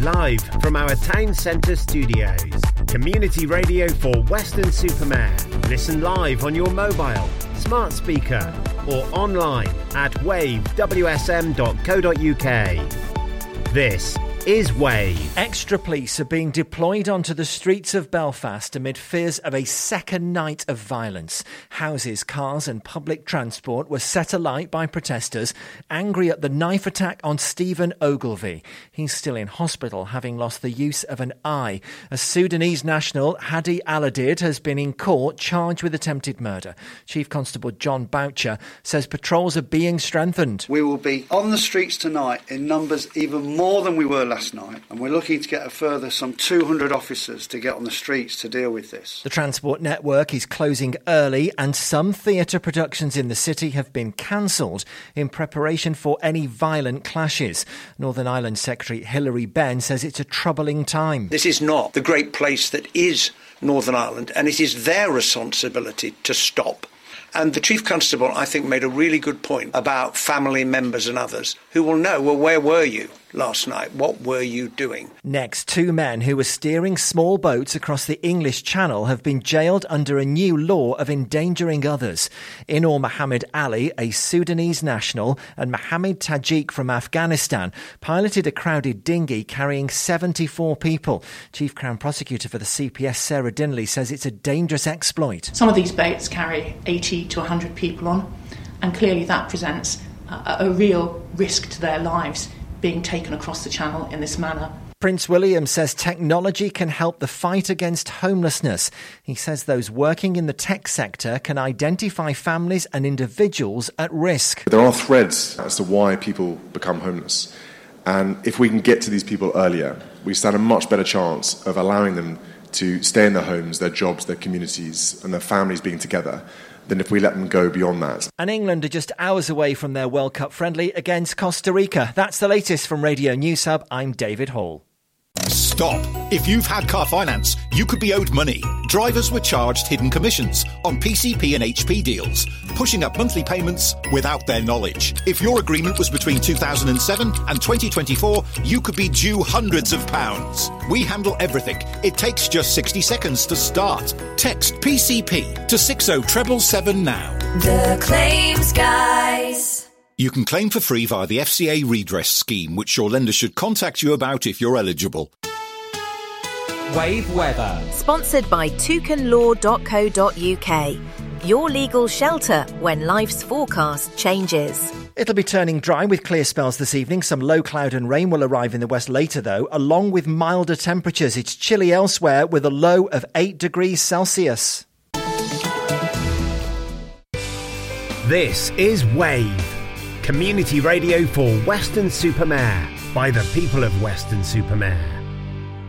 Live from our town centre studios. Community radio for Weston-super-Mare. Listen live on your mobile, smart speaker or online at wavewsm.co.uk. This is Wave. Extra police are being deployed onto the streets of Belfast amid fears of a second night of violence. Houses, cars and public transport were set alight by protesters angry at the knife attack on Stephen Ogilvie. He's still in hospital, having lost the use of an eye. A Sudanese national, Hadi Aladid, has been in court charged with attempted murder. Chief Constable John Boucher says patrols are being strengthened. We will be on the streets tonight in numbers even more than we were last night, and we're looking to get a further some 200 officers to get on the streets to deal with this. The Transport Network is closing early and some theatre productions in the city have been cancelled in preparation for any violent clashes. Northern Ireland Secretary Hilary Benn says it's a troubling time. This is not the great place that is Northern Ireland, and it is their responsibility to stop. And the Chief Constable, I think, made a really good point about family members and others who will know, well, where were you last night? What were you doing? Next, 2 men who were steering small boats across the English Channel have been jailed under a new law of endangering others. Inor Mohammed Ali, a Sudanese national, and Mohammed Tajik from Afghanistan piloted a crowded dinghy carrying 74 people. Chief Crown Prosecutor for the CPS, Sarah Dinley, says it's a dangerous exploit. Some of these boats carry 80 to 100 people on, and clearly that presents a real risk to their lives being taken across the channel in this manner. Prince William says technology can help the fight against homelessness. He says those working in the tech sector can identify families and individuals at risk. There are threads as to why people become homeless. And if we can get to these people earlier, we stand a much better chance of allowing them to stay in their homes, their jobs, their communities and their families being together than if we let them go beyond that. And England are just hours away from their World Cup friendly against Costa Rica. That's the latest from Radio News Hub. I'm David Hall. Stop. If you've had car finance, you could be owed money. Drivers were charged hidden commissions on PCP and HP deals, pushing up monthly payments without their knowledge. If your agreement was between 2007 and 2024, you could be due hundreds of pounds. We handle everything. It takes just 60 seconds to start. Text PCP to 60777 now. The Claims Guys. You can claim for free via the FCA redress scheme, which your lender should contact you about if you're eligible. Wave weather. Sponsored by toucanlaw.co.uk. Your legal shelter when life's forecast changes. It'll be turning dry with clear spells this evening. Some low cloud and rain will arrive in the west later, though, along with milder temperatures. It's chilly elsewhere with a low of 8 degrees Celsius. This is Wave. Community radio for Weston-super-Mare by the people of Weston-super-Mare.